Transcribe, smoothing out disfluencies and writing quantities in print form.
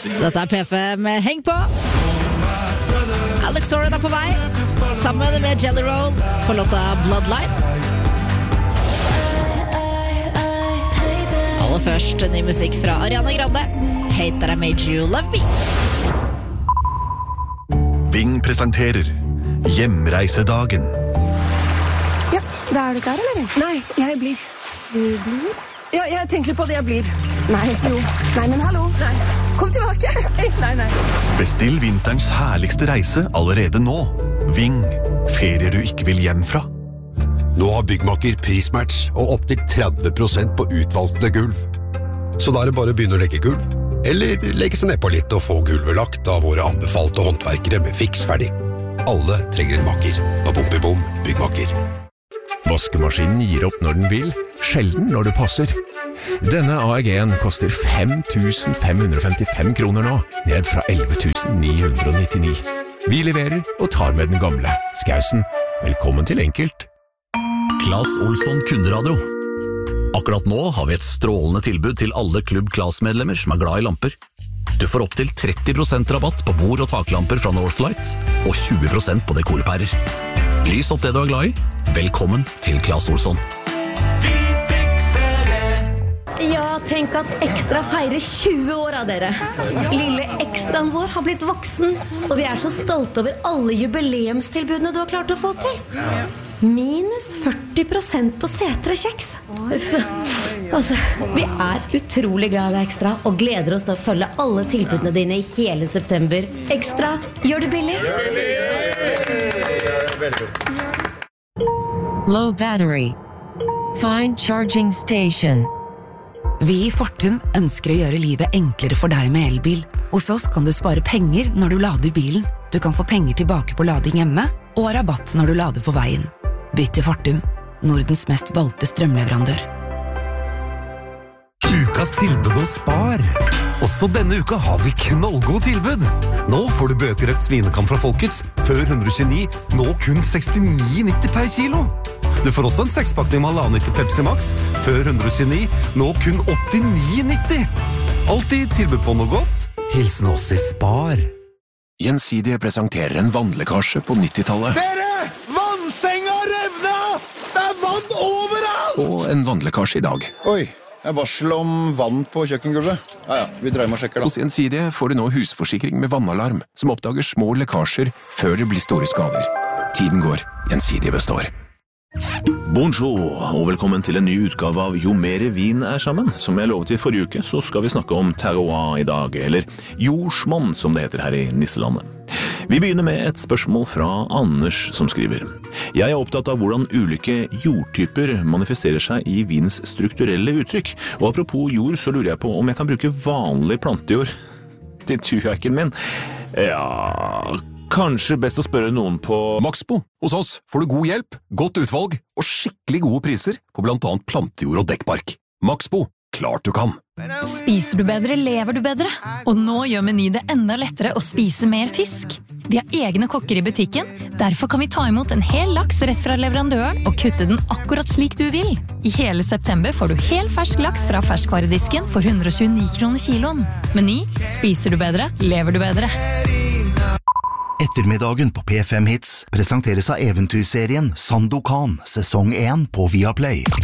Dette P5, heng på! Alex Soren på vei, sammen med Jelly Roll på låta Bloodline. Aller først ny musikk fra Ariana Grande. Hate That I Made You Love Me. Ving presenterer Hjemreisedagen. Ja, da du klar, eller? Nei, jeg blir. Du blir? Ja, jeg tenker på det, jeg blir. Nei, jo. Nei, men hallo. Nei. Kom tilbake. Nei. Bestill vinterens herligste reise allerede nå. Ving, ferier du ikke vil hjem fra. Nå har Byggmakker prismatch og opp til 30% på utvalgte gulv. Så da er det bare å begynne å legge gulv, eller legge seg ned på litt og få gulvet lagt av våre anbefalte håndverkere med fiks ferdig. Alle trenger en makker. Bom, Byggmakker. Vaskemaskinen gir opp når den vil, sjelden når det passer. Denne AEG-en koster 5.555 kroner nå, ned fra 11.999. Vi leverer og tar med den gamle. Skausen, velkommen til Enkelt. Claes Olsson kunderadio. Akkurat nå har vi et strålende tilbud til alle Klubb Claes-medlemmer som er glad i lamper. Du får opp til 30% rabatt på bord- og taklamper fra Northlight, og 20% på dekorpærer. Lys opp det du er glad i. Velkommen til Claes Olsson. Vi fikser det! Ja, tenk at Ekstra feirer 20 år av dere. Lille ekstraen vår har blitt voksen, og vi er så stolte over alle jubileumstilbudene du har klart å få til. Minus 40% på setre kjeks. Altså, vi er utrolig glad i Ekstra og gleder oss til å følge alle tilbudene dine i hele september. Ekstra, gjør det billig. Low battery. Find charging station. Vi i Fortum ønsker å gjøre livet enklere for deg med elbil. Hos oss kan du spare penger når du lader bilen. Du kan få penger tilbake på lading hjemme, og rabatt når du lader på veien. Bytt til Fortum, Nordens mest valgte strømleverandør. Ukas tilbud hos Spar. Også denne uka har vi knallgod tilbud. Nå får du bøkerøkt svinekam fra Folkets, før 129, nå kun 69,90 per kilo. Du får også en 6-pakning med 1,5 Pepsi Max, før 129, nå kun 89,90. Alltid tilbud på noe godt. Hilsen oss i Spar. Gjensidige presenterer en vannlekkasje på 90-tallet. Dere! Vannsenga revna! Det er vann overalt! Og en vannlekkasje i dag. Oi, jeg varsel om vann på kjøkkengulvet. Ja, vi dreier med å sjekke da. Hos Gjensidige får du nå husforsikring med vannalarm, som oppdager små lekkasjer før det blir store skader. Tiden går, Gjensidige består. Bonjour, og velkommen til en ny utgave av Jo mere vin er sammen. Som jeg lovet i forrige uke, så skal vi snakke om terroir i dag, eller jordsmonn som det heter her i Nisselandet. Vi begynner med et spørsmål fra Anders som skriver: Jeg er opptatt av hvordan ulike jordtyper manifesterer seg i vins strukturelle uttrykk. Og apropos jord, så lurer jeg på om jeg kan bruke vanlig plantejord til tuhaken min. Ja, kanskje best å spørre noen på Maxbo. Hos oss får du god hjelp, godt utvalg og skikkelig gode priser på blant annet plantejord og dekkbark. Maxbo, klart du kan. Spiser du bedre, lever du bedre. Og nå gjør Meny det enda lettere å spise mer fisk. Vi har egne kokker i butikken, derfor kan vi ta imot en hel laks rett fra leverandøren og kutte den akkurat slik du vil. I hele september får du hel fersk laks fra ferskvaredisken for 129 kroner kiloen. Meny, spiser du bedre, lever du bedre. Ettermiddagen på P5 Hits presenteres av eventyrserien Sandokan, sesong 1 på Viaplay.